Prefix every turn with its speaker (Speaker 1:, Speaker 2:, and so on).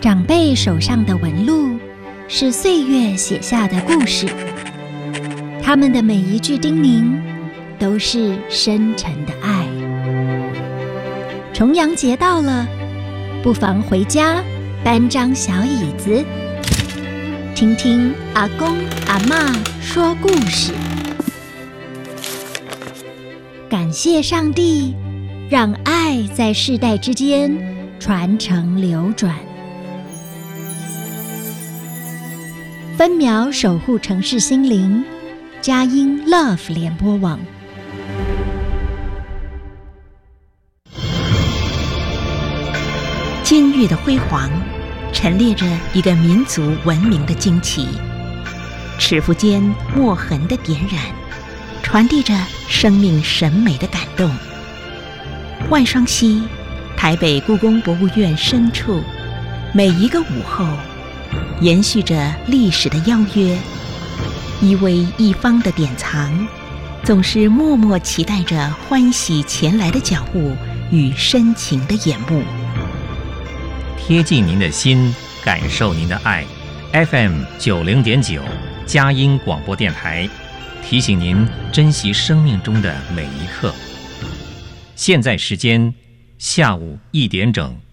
Speaker 1: 长辈手上的纹路是岁月写下的故事，他们的每一句叮咛都是深沉的爱。重阳节到了，不妨回家搬张小椅子，听听阿公阿嬷说故事。感谢上帝，让爱在世代之间传承流转。分秒守护城市心灵，佳音 Love 联播网。
Speaker 2: 金玉的辉煌陈列着一个民族文明的惊奇，尺幅间墨痕的点染传递着生命审美的感动。万双溪，台北故宫博物院深处，每一个午后延续着历史的邀约，一微一方的典藏，总是默默期待着欢喜前来的脚步与深情的眼目。
Speaker 3: 贴近您的心，感受您的爱。FM 90.9佳音广播电台，提醒您珍惜生命中的每一刻。现在时间下午1点整。